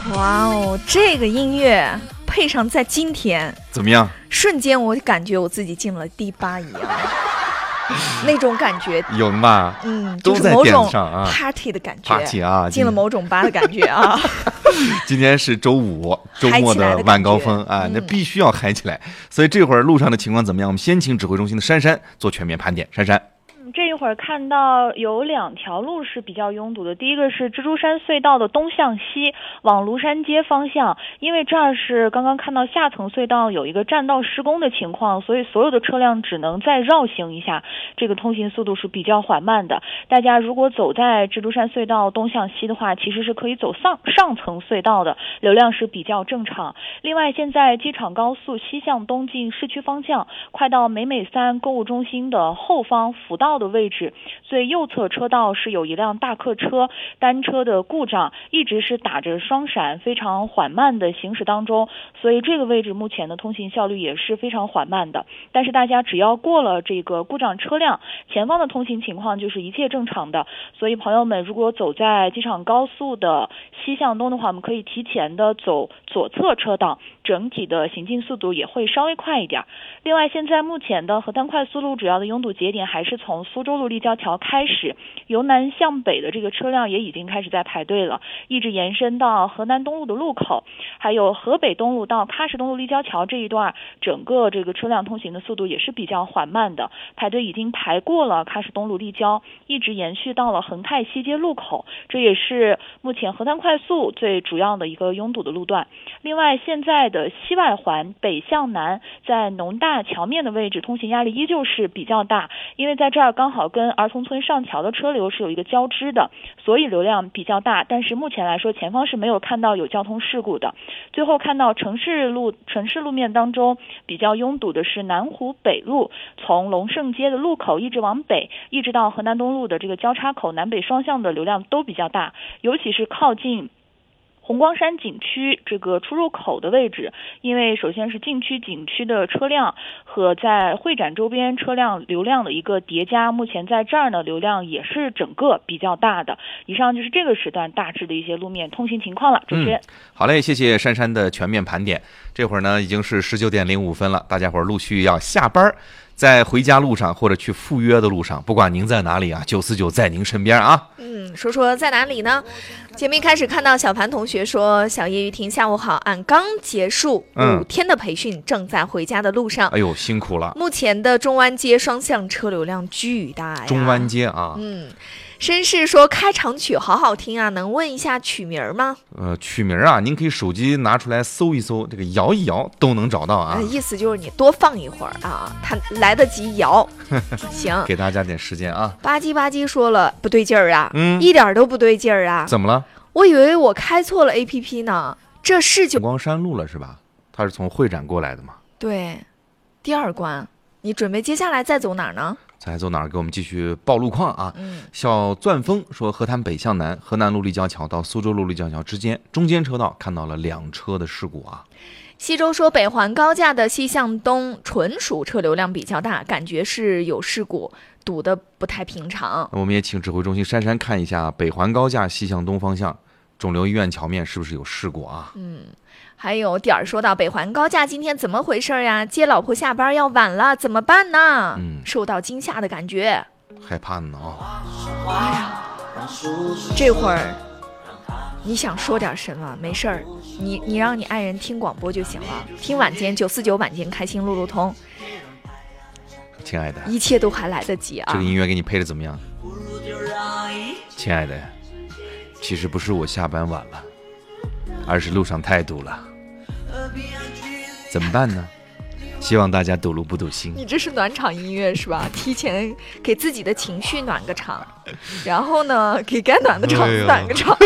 哇哦，这个音乐配上在今天怎么样？ 瞬间我感觉我自己进了第8一样。那种感觉有吗？ 就是某种 party 的感觉 ，party 啊， 进了某种吧的感觉啊。 今天是周五，周末的晚高峰啊，那必须要嗨起来。所以这会儿路上的情况怎么样？我们先请指挥中心的珊珊做全面盘点。珊珊。 这一会儿看到有2条路是比较拥堵的，第一个是蜘蛛山隧道的东向西往庐山街方向，因为这儿是刚刚看到下层隧道有一个占道施工的情况，所以所有的车辆只能再绕行一下，这个通行速度是比较缓慢的。大家如果走在蜘蛛山隧道东向西的话，其实是可以走上层隧道的，流量是比较正常。另外，现在机场高速西向东进市区方向，快到美美3购物中心的后方辅道的位置，最右侧车道是有一辆大客车单车的故障，一直是打着双闪，非常缓慢的行驶当中，所以这个位置目前的通行效率也是非常缓慢的。但是大家只要过了这个故障车辆，前方的通行情况就是一切正常的。所以朋友们如果走在机场高速的西向东的话，我们可以提前的走左侧车道，整体的行进速度也会稍微快一点。另外，现在目前的河滩快速路主要的拥堵节点还是从苏州路立交桥开始，由南向北的这个车辆也已经开始在排队了，一直延伸到河南东路的路口，还有河北东路到喀什东路立交桥这一段，整个这个车辆通行的速度也是比较缓慢的，排队已经排过了喀什东路立交，一直延续到了恒泰西街路口，这也是目前河滩快速最主要的一个拥堵的路段。另外，现在的西外环北向南在农大桥面的位置通行压力依旧是比较大，因为在这儿刚好跟儿童村上桥的车流是有一个交织的，所以流量比较大，但是目前来说前方是没有看到有交通事故的。最后看到城市路面当中比较拥堵的是南湖北路，从龙胜街的路口一直往北，一直到河南东路的这个交叉口，南北双向的流量都比较大，尤其是靠近红光山景区这个出入口的位置，因为首先是禁区景区的车辆和在会展周边车辆流量的一个叠加，目前在这儿呢流量也是整个比较大的。以上就是这个时段大致的一些路面通行情况了。主持人， 好嘞，谢谢珊珊的全面盘点。这会儿呢已经是19:05了，大家伙儿陆续要下班，在回家路上或者去赴约的路上，不管您在哪里啊，949在您身边啊。 说说在哪里呢？节目一开始看到小盘同学说，小叶雨婷下午好，俺刚结束5天的培训，正在回家的路上。 哎呦，辛苦了。 目前的中湾街双向车流量巨大呀。 中湾街啊。 绅士说开场曲好好听啊，能问一下曲名吗？ 曲名啊，您可以手机拿出来搜一搜，这个摇一摇都能找到啊。 意思就是你多放一会儿啊，它来得及摇。行， 给大家点时间啊。 吧唧吧唧说了不对劲儿啊，一点都不对劲儿啊。 怎么了？ 我以为我开错了 APP 呢，这是红光山路了是吧？他是从会展过来的嘛？ 对，第2关，你准备接下来再走哪儿呢？ 再走哪儿？给我们继续报路况啊！小钻风说，河滩北向南，河南路立交桥到苏州路立交桥之间，中间车道看到了2车的事故啊。 西周说，北环高架的西向东纯属车流量比较大，感觉是有事故，堵得不太平常。 我们也请指挥中心珊珊看一下北环高架西向东方向肿瘤医院桥面是不是有事故啊？ 还有点儿说到北环高架今天怎么回事呀？接老婆下班要晚了，怎么办呢？受到惊吓的感觉， 害怕呢哎呀，这会儿你想说点什么？没事儿，你让你爱人听广播就行了，听晚间949晚间开心路路通。 亲爱的， 一切都还来得及啊！ 这个音乐给你配的怎么样？亲爱的，其实不是我下班晚了，而是路上太堵了，怎么办呢？希望大家堵路不堵心。 你这是暖场音乐是吧？提前给自己的情绪暖个场，然后呢，给该暖的场暖个场。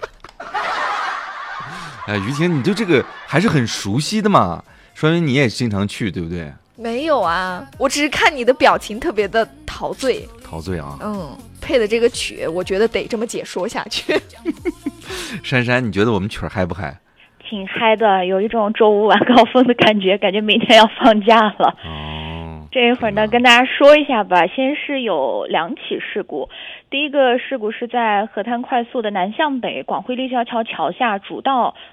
于婷，你对这个还是很熟悉的嘛，说明你也经常去，对不对？ 没有啊，我只是看你的表情特别的陶醉。 陶醉啊！ 配的这个曲，我觉得得这么解说下去。 珊珊，你觉得我们曲儿嗨不嗨？ 挺嗨的，有一种周五晚高峰的感觉，感觉明天要放假了。这一会儿呢，跟大家说一下吧。先是有2起事故，第一个事故是在河滩快速的南向北广汇立交桥桥下主道